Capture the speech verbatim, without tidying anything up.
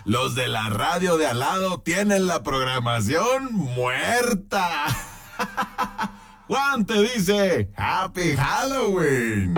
los de la radio de al lado tienen la programación muerta. Juan te dice, Happy Halloween.